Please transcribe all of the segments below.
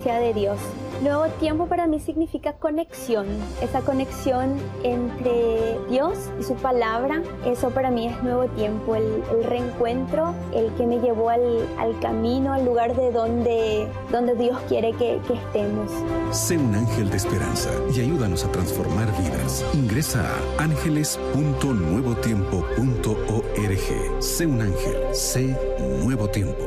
presencia de Dios. Nuevo tiempo para mí significa conexión, esa conexión entre Dios y su palabra. Eso para mí es nuevo tiempo, el reencuentro, el que me llevó al camino, al lugar de donde Dios quiere que estemos. Sé un ángel de esperanza y ayúdanos a transformar vidas. Ingresa a ángeles.nuevotiempo.org. Sé un ángel, sé nuevo tiempo.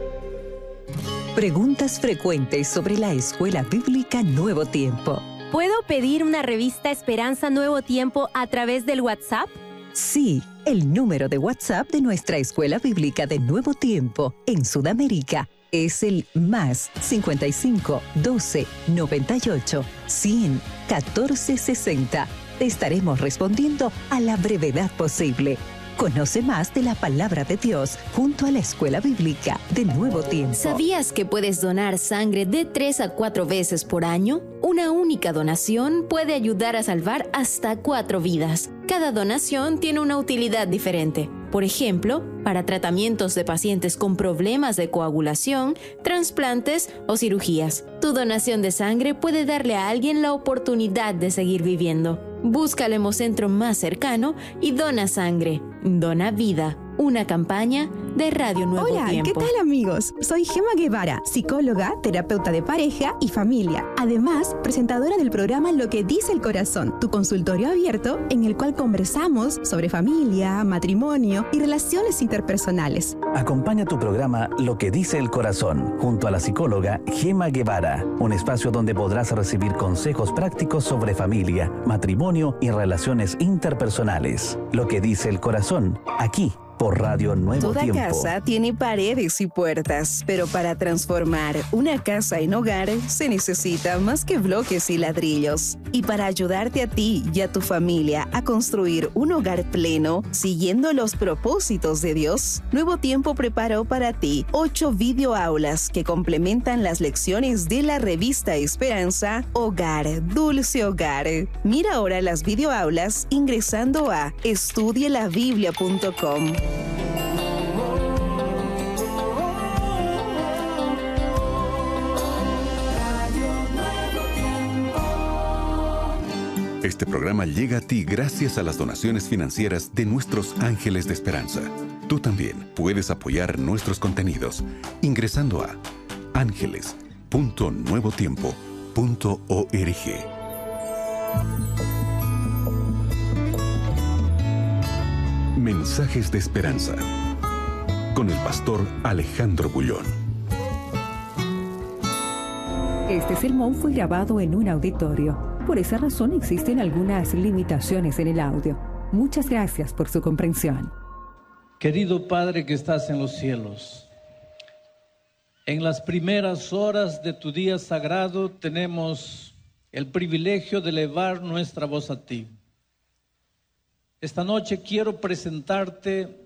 Preguntas frecuentes sobre la Escuela Bíblica Nuevo Tiempo. ¿Puedo pedir una revista Esperanza Nuevo Tiempo a través del WhatsApp? Sí, el número de WhatsApp de nuestra Escuela Bíblica de Nuevo Tiempo en Sudamérica es el más 55 12 98 100 14 60. Te estaremos respondiendo a la brevedad posible. Conoce más de la palabra de Dios junto a la Escuela Bíblica de Nuevo Tiempo. ¿Sabías que puedes donar sangre de 3 a 4 veces por año? Una única donación puede ayudar a salvar hasta 4 vidas. Cada donación tiene una utilidad diferente. Por ejemplo, para tratamientos de pacientes con problemas de coagulación, trasplantes o cirugías. Tu donación de sangre puede darle a alguien la oportunidad de seguir viviendo. Busca el hemocentro más cercano y dona sangre. Dona vida. Una campaña de Radio Nuevo Tiempo. Hola, ¿qué tal amigos? Soy Gema Guevara, psicóloga, terapeuta de pareja y familia. Además, presentadora del programa Lo que dice el corazón, tu consultorio abierto en el cual conversamos sobre familia, matrimonio y relaciones interpersonales. Acompaña tu programa Lo que dice el corazón junto a la psicóloga Gema Guevara, un espacio donde podrás recibir consejos prácticos sobre familia, matrimonio y relaciones interpersonales. Lo que dice el corazón, aquí por Radio Nuevo Tiempo. Toda casa tiene paredes y puertas, pero para transformar una casa en hogar se necesita más que bloques y ladrillos. Y para ayudarte a ti y a tu familia a construir un hogar pleno, siguiendo los propósitos de Dios, Nuevo Tiempo preparó para ti 8 videoaulas que complementan las lecciones de la revista Esperanza, Hogar, Dulce Hogar. Mira ahora las videoaulas ingresando a estudielabiblia.com. Este programa llega a ti gracias a las donaciones financieras de nuestros ángeles de esperanza. Tú también puedes apoyar nuestros contenidos ingresando a ángeles.nuevotiempo.org. Mensajes de esperanza con el pastor Alejandro Bullón. Este sermón fue grabado en un auditorio. Por esa razón existen algunas limitaciones en el audio. Muchas gracias por su comprensión. Querido Padre que estás en los cielos, en las primeras horas de tu día sagrado tenemos el privilegio de elevar nuestra voz a ti. Esta noche quiero presentarte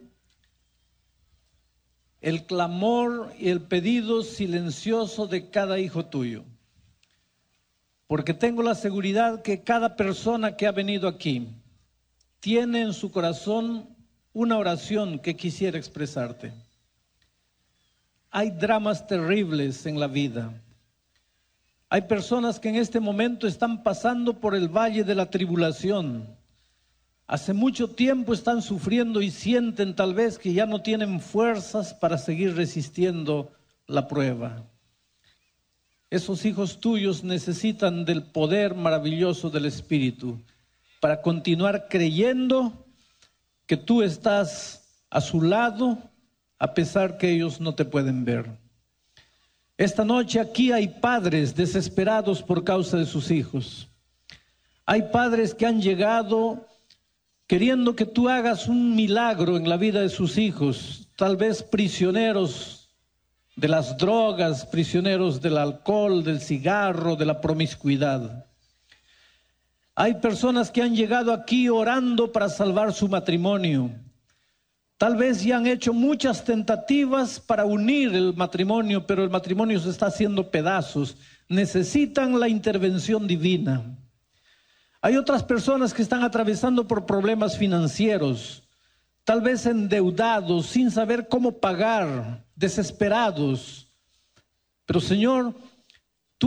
el clamor y el pedido silencioso de cada hijo tuyo. Porque tengo la seguridad que cada persona que ha venido aquí tiene en su corazón una oración que quisiera expresarte. Hay dramas terribles en la vida. Hay personas que en este momento están pasando por el valle de la tribulación. Hace mucho tiempo están sufriendo y sienten tal vez que ya no tienen fuerzas para seguir resistiendo la prueba. Esos hijos tuyos necesitan del poder maravilloso del Espíritu para continuar creyendo que tú estás a su lado a pesar que ellos no te pueden ver. Esta noche aquí hay padres desesperados por causa de sus hijos. Hay padres que han llegado queriendo que tú hagas un milagro en la vida de sus hijos, tal vez prisioneros de las drogas, prisioneros del alcohol, del cigarro, de la promiscuidad. Hay personas que han llegado aquí orando para salvar su matrimonio. Tal vez ya han hecho muchas tentativas para unir el matrimonio, pero el matrimonio se está haciendo pedazos. Necesitan la intervención divina. Hay otras personas que están atravesando por problemas financieros, tal vez endeudados, sin saber cómo pagar, desesperados. Pero Señor,